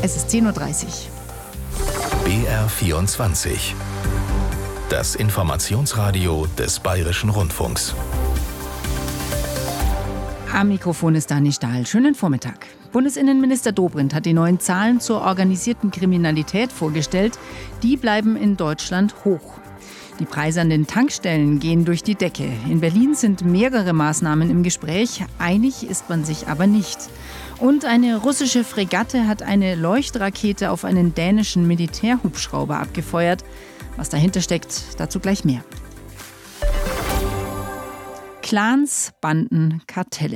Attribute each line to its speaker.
Speaker 1: Es ist 10:30 Uhr.
Speaker 2: BR24. Das Informationsradio des Bayerischen Rundfunks.
Speaker 1: Am Mikrofon ist Dani Stahl. Schönen Vormittag. Bundesinnenminister Dobrindt hat die neuen Zahlen zur organisierten Kriminalität vorgestellt. Die bleiben in Deutschland hoch. Die Preise an den Tankstellen gehen durch die Decke. In Berlin sind mehrere Maßnahmen im Gespräch. Einig ist man sich aber nicht. Und eine russische Fregatte hat eine Leuchtrakete auf einen dänischen Militärhubschrauber abgefeuert. Was dahinter steckt, dazu gleich mehr. Clans, Banden, Kartelle.